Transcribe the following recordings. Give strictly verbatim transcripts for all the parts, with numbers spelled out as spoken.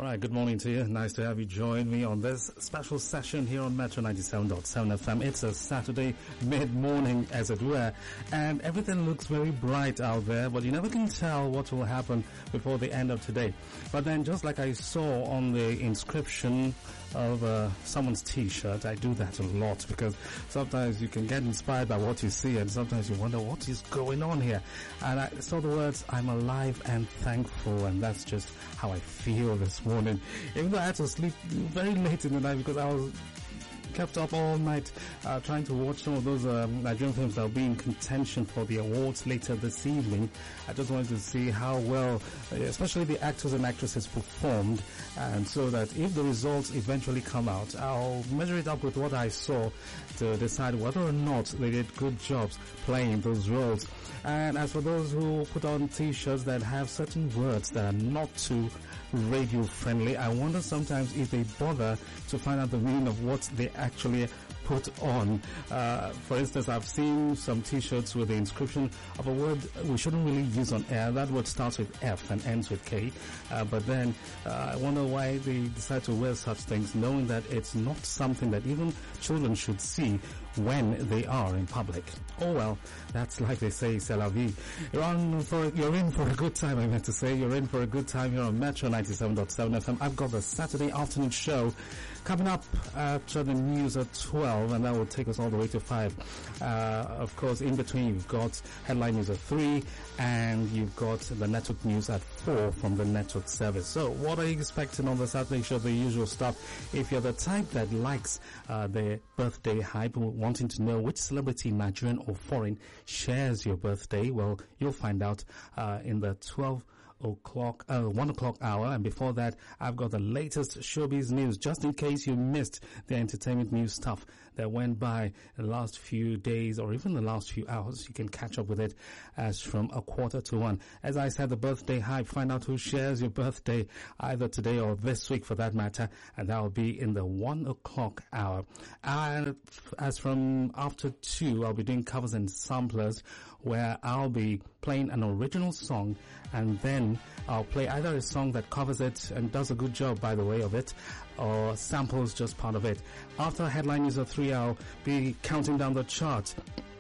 Alright, good morning to you. Nice to have you join me on this special session here on Metro ninety-seven point seven F M. It's a Saturday mid-morning, as it were, and everything looks very bright out there, but you never can tell what will happen before the end of today. But then, just like I saw on the inscription of uh, someone's t-shirt, I do that a lot, because sometimes you can get inspired by what you see, and sometimes you wonder what is going on here. And I saw the words, I'm alive and thankful, and that's just how I feel this morning. Even though I had to sleep very late in the night because I was kept up all night uh, trying to watch some of those um, Nigerian films that will be in contention for the awards later this evening. I just wanted to see how well, especially the actors and actresses, performed, and so that if the results eventually come out, I'll measure it up with what I saw to decide whether or not they did good jobs playing those roles. And as for those who put on t-shirts that have certain words that are not too radio friendly, I wonder sometimes if they bother to find out the meaning of what they actually put on. Uh, for instance, I've seen some t-shirts with the inscription of a word we shouldn't really use on air. That word starts with F and ends with K. Uh, but then uh, I wonder why they decide to wear such things, knowing that it's not something that even children should see when they are in public. Oh well, that's like they say, c'est la vie. You're on for, you're in for a good time, I meant to say. You're in for a good time here on Metro ninety-seven point seven F M. I've got the Saturday afternoon show coming up after the news at twelve, and that will take us all the way to five. Uh, of course, in between you've got headline news at three, and you've got the network news at four from the network service. So what are you expecting on the Saturday show? The usual stuff. If you're the type that likes uh, the birthday hype, wanting to know which celebrity, Nigerian or foreign, shares your birthday, well, you'll find out uh, in the twelve o'clock, uh, one o'clock hour. And before that, I've got the latest showbiz news, just in case you missed the entertainment news stuff that went by the last few days or even the last few hours. You can catch up with it as from a quarter to one. As I said, the birthday hype, find out who shares your birthday either today or this week for that matter, and that will be in the one o'clock hour. And as from after two, I'll be doing covers and samplers, where I'll be playing an original song, and then I'll play either a song that covers it and does a good job, by the way, of it, or samples just part of it. After headline news of three, I'll be counting down the chart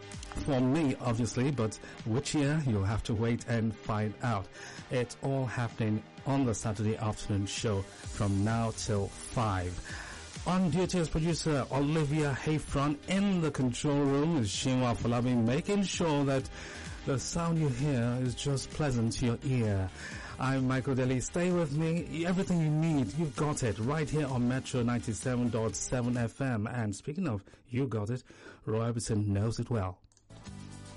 for me, obviously, but which year, you'll have to wait and find out. It's all happening on the Saturday afternoon show from now till five. On duty as producer, Olivia Hayfron. In the control room is Shinwa Falabi, making sure that the sound you hear is just pleasant to your ear. I'm Michael Daly. Stay with me. Everything you need, you've got it right here on Metro ninety-seven point seven F M. And speaking of you got it, Roy Orbison knows it well.